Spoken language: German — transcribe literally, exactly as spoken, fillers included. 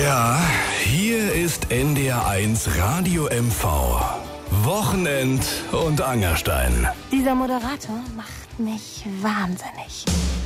Ja, hier ist N D R eins Radio M V. Wochenend und Angerstein. Dieser Moderator macht mich wahnsinnig.